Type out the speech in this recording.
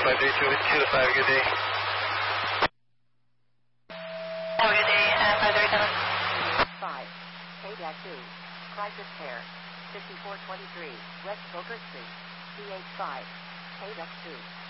532 to 5, good day. Have a good day, 537. 5, K-2, crisis pair, 5423, West Booker Street, CH5, K-2.